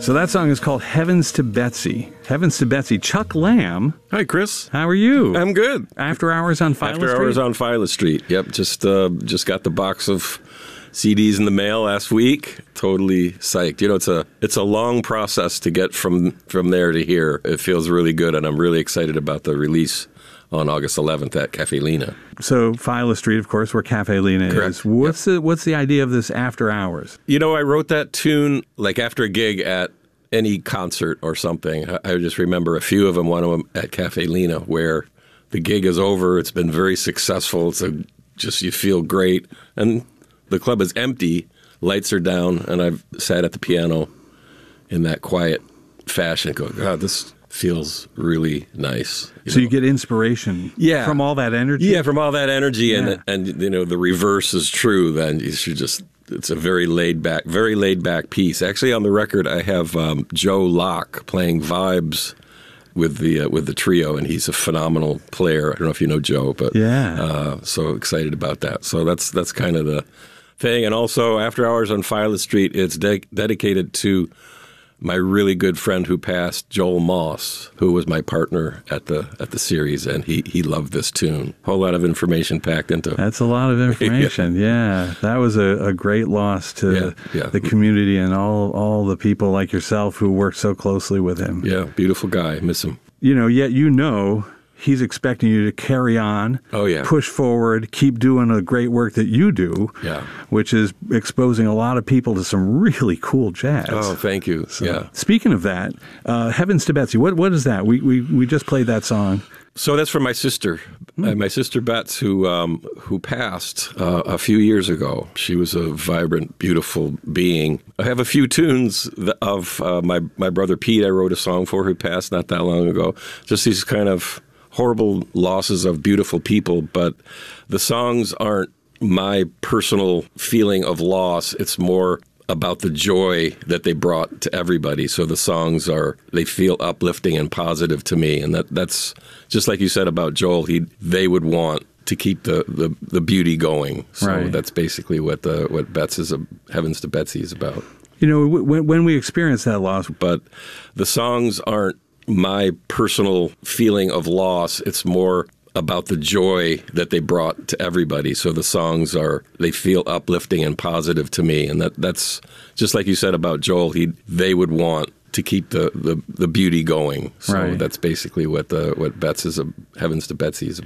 So that song is called Heavens to Betsy. Heavens to Betsy. Chuck Lamb. Hi, Chris. How are you? I'm good. After Hours on Philo Street? After Hours on Philo Street. Yep, just got the box of CDs in the mail last week. Totally psyched. You know, it's a long process to get from there to here. It feels really good, and I'm really excited about the release on August 11th at Cafe Lena. So Philo Street, of course, where Cafe Lena Correct. is. What's the idea of this After Hours? You know, I wrote that tune like after a gig at any concert or something. I just remember a few of them, one of them at Cafe Lena, where the gig is over. It's been very successful. Just you feel great. And the club is empty. Lights are down. And I've sat at the piano in that quiet fashion and go, God, this feels really nice. You get inspiration from all that energy? Yeah, from all that energy. Yeah. And you know, the reverse is true. Then you should it's a very laid back piece. Actually, on the record, I have Joe Locke playing vibes with the trio, and he's a phenomenal player. I don't know if you know Joe, but so excited about that. So that's kind of the thing. And also, After Hours on Philo Street, it's dedicated to my really good friend who passed, Joel Moss, who was my partner at the series, and he loved this tune. Whole lot of information packed into it. That's a lot of information. Yeah, that was a great loss to the community and all the people like yourself who worked so closely with him. Yeah, beautiful guy. Miss him. Yet he's expecting you to carry on, push forward, keep doing the great work that you do, which is exposing a lot of people to some really cool jazz. Oh, thank you. So, speaking of that, Heavens to Betsy, what is that? We just played that song. So that's for my sister, my sister Bets, who passed a few years ago. She was a vibrant, beautiful being. I have a few tunes of my brother Pete. I wrote a song for, who passed not that long ago. Just these kind of horrible losses of beautiful people, but the songs aren't my personal feeling of loss. It's more about the joy that they brought to everybody. So the songs they feel uplifting and positive to me. And that's just like you said about Joel, they would want to keep the beauty going. So that's basically what Heavens to Betsy is about. You know, when we experience that loss. But the songs aren't my personal feeling of loss. It's more about the joy that they brought to everybody. So the songs they feel uplifting and positive to me. And that's just like you said about Joel, they would want to keep the beauty going. So that's basically what Heavens to Betsy is about.